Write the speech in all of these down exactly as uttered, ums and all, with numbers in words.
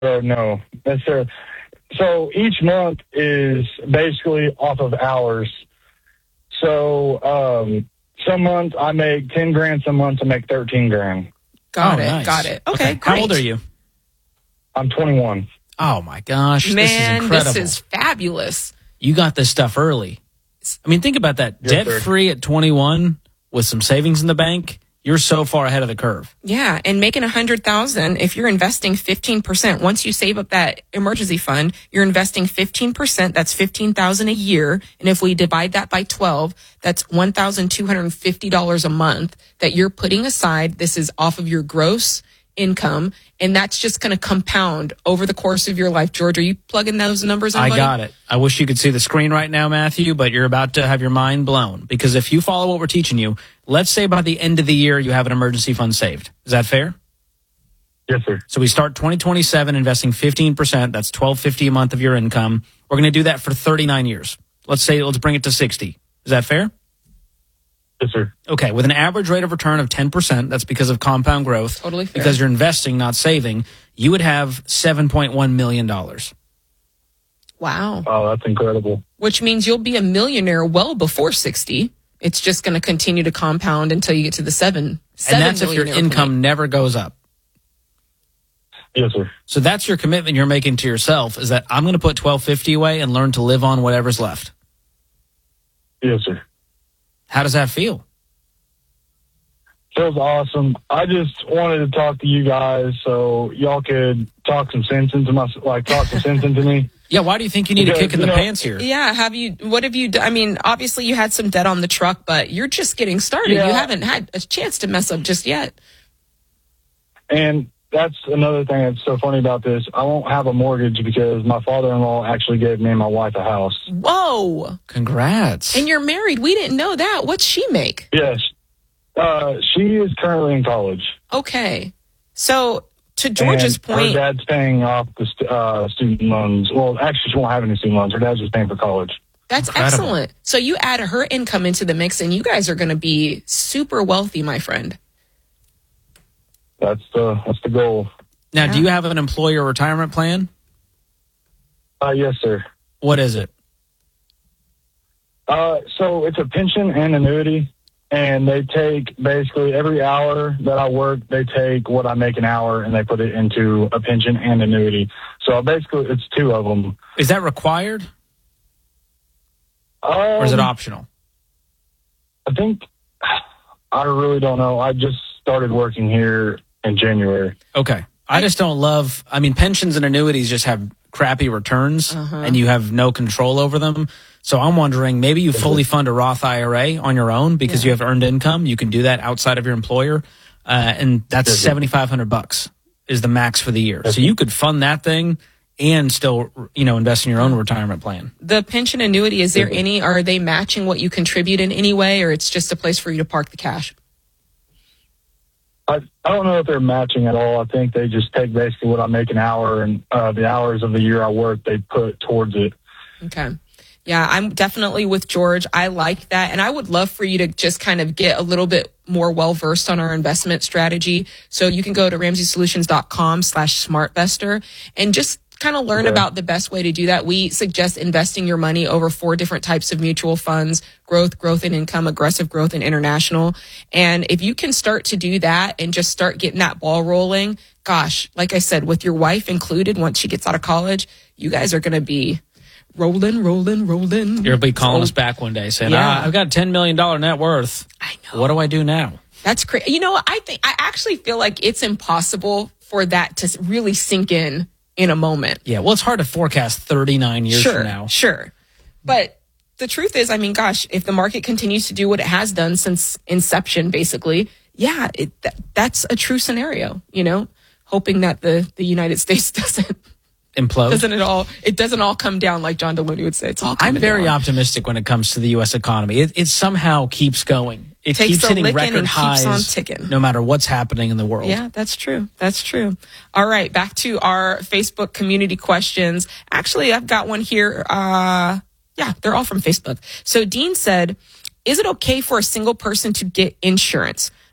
Uh, no, that's sir. So each month is basically off of hours. So um, some months I make ten grand, some months I make thirteen grand. Got oh, it. Nice. Got it. Okay. okay. How old are you? I'm twenty-one. Oh my gosh, Man, this is incredible. this is fabulous. You got this stuff early. I mean, think about that. Yes, Debt-free at twenty-one with some savings in the bank. You're so far ahead of the curve. Yeah, and making a hundred thousand, if you're investing fifteen percent, once you save up that emergency fund, you're investing fifteen percent. That's fifteen thousand a year, and if we divide that by twelve, that's one thousand two hundred and fifty dollars a month that you're putting aside. This is off of your gross income, and that's just going to compound over the course of your life. George, are you plugging those numbers in? I buddy? got it. I wish you could see the screen right now, Matthew, but you're about to have your mind blown because if you follow what we're teaching you, let's say by the end of the year you have an emergency fund saved. Is that fair? Yes, sir. So we start twenty twenty-seven investing fifteen percent. That's twelve fifty a month of your income. We're going to do that for thirty-nine years. Let's say let's bring it to sixty. Is that fair? Yes, sir. Okay, with an average rate of return of ten percent, that's because of compound growth. Totally fair. Because you're investing, not saving, you would have seven point one million dollars. Wow. Oh, that's incredible. Which means you'll be a millionaire well before sixty. It's just going to continue to compound until you get to the seven. seven And that's if your millionaire income point. never goes up. Yes, sir. So that's your commitment you're making to yourself is that I'm going to put twelve fifty away and learn to live on whatever's left. Yes, sir. How does that feel? Feels awesome. I just wanted to talk to you guys so y'all could talk some sense into my, like talk some sense into me. Yeah, why do you think you need Because, a kick in you the know, pants here? Yeah, have you, what have you, d- I mean, obviously you had some debt on the truck, but you're just getting started. Yeah. You haven't had a chance to mess up just yet. And that's another thing that's so funny about this. I won't have a mortgage because my father-in-law actually gave me and my wife a house. Whoa. Congrats. And you're married. We didn't know that. What's she make? Yes. Uh, she is currently in college. Okay. So to George's and point, her dad's paying off the st- uh, student loans. Well, actually, she won't have any student loans. Her dad's just paying for college. that's Incredible. excellent. So you add her income into the mix and you guys are going to be super wealthy, my friend. That's the that's the goal. Now, Yeah. do you have an employer retirement plan? Uh, yes, sir. What is it? Uh, so it's a pension and annuity, and they take basically every hour that I work, they take what I make an hour and they put it into a pension and annuity. So basically, it's two of them. Is that required Um, or is it optional? I think I really don't know. I just started working here in January. Okay. I just don't love, I mean, pensions and annuities just have crappy returns Uh-huh. and you have no control over them. So I'm wondering, maybe you fully fund a Roth I R A on your own because you have earned income. You can do that outside of your employer. Uh, and that's seventy-five hundred bucks is the max for the year. So you could fund that thing and still, you know, invest in your own retirement plan. The pension annuity, is there any, are they matching what you contribute in any way, or it's just a place for you to park the cash? I, I don't know if they're matching at all. I think they just take basically what I make an hour and uh, the hours of the year I work, they put towards it. Okay. Yeah, I'm definitely with George. I like that. And I would love for you to just kind of get a little bit more well-versed on our investment strategy. So you can go to ramsey solutions dot com slash smartvestor and just kind of learn Okay. about the best way to do that. We suggest investing your money over four different types of mutual funds: growth, growth and income, aggressive growth, and international. And if you can start to do that and just start getting that ball rolling, gosh, like I said, with your wife included, once she gets out of college, you guys are going to be rolling, rolling, rolling. You'll be calling us back one day saying, Yeah. ah, I've got ten million dollars net worth. I know. What do I do now? That's crazy. You know what? I think, I actually feel like it's impossible for that to really sink in in a moment. Yeah, well, it's hard to forecast thirty-nine years Sure, from now. sure. But the truth is, I mean, gosh, if the market continues to do what it has done since inception, basically, yeah, it, that, that's a true scenario, you know, hoping that the, the United States doesn't, Implode. doesn't it all, it doesn't all come down like John Deloney would say. It's all I'm coming very down. optimistic when it comes to the U S economy. It, it somehow keeps going. It Takes keeps a hitting licking record and keeps highs on ticking. no matter what's happening in the world. Yeah, that's true. That's true. All right, back to our Facebook community questions. Actually, I've got one here. Uh, yeah, they're all from Facebook. So Dean said, is it okay for a single person to get insurance?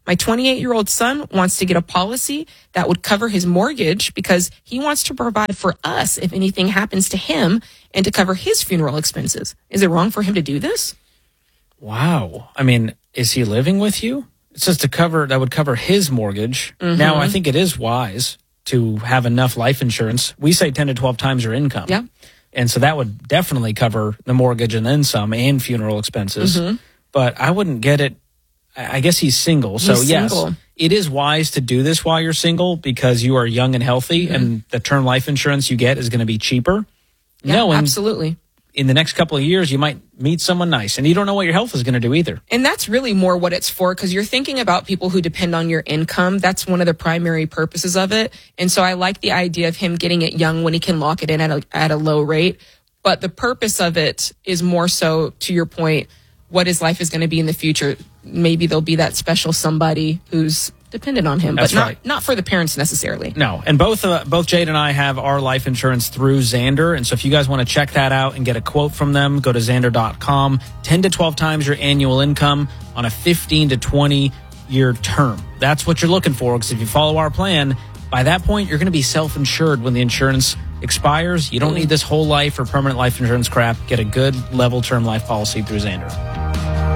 My twenty-eight-year-old son wants to get a policy that would cover his mortgage because he wants to provide for us if anything happens to him and to cover his funeral expenses. Is it wrong for him to do this? Wow. I mean, is he living with you? It says to cover, that would cover his mortgage. Mm-hmm. Now, I think it is wise to have enough life insurance. We say ten to twelve times your income. Yeah. And so that would definitely cover the mortgage and then some and funeral expenses. Mm-hmm. But I wouldn't get it. I guess he's single. He's so yes, single. It is wise to do this while you're single because you are young and healthy mm-hmm. and the term life insurance you get is going to be cheaper. Yeah, no, absolutely. In the next couple of years, you might meet someone nice, and you don't know what your health is going to do either. And that's really more what it's for, because you're thinking about people who depend on your income. That's one of the primary purposes of it. And so I like the idea of him getting it young when he can lock it in at a, at a low rate. But the purpose of it is more so, to your point, what his life is going to be in the future. Maybe there'll be that special somebody who's dependent on him, That's but not, right. not for the parents necessarily. No, and both uh, both Jade and I have our life insurance through Zander, and so if you guys want to check that out and get a quote from them, go to Zander dot com. ten to twelve times your annual income on a fifteen to twenty year term. That's what you're looking for, because if you follow our plan, by that point, you're going to be self-insured when the insurance expires. You don't need this whole life or permanent life insurance crap. Get a good level term life policy through Zander.